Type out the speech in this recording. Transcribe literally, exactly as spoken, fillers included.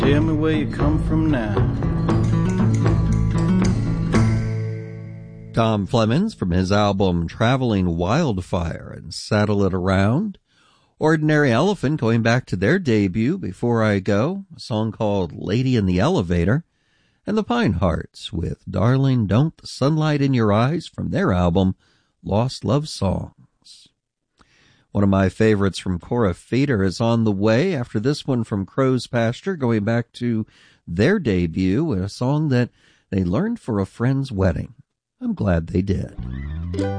Tell me where you come from now. Tom Flemons from his album Traveling Wildfire and Saddle It Around. Ordinary Elephant going back to their debut, Before I Go, a song called Lady in the Elevator. And the Pine Hearts with Darling Don't the Sunlight in Your Eyes from their album Lost Love Songs. One of my favorites from Cora Feeder is on the way after this one from Crow's Pasture, going back to their debut, a song that they learned for a friend's wedding. I'm glad they did.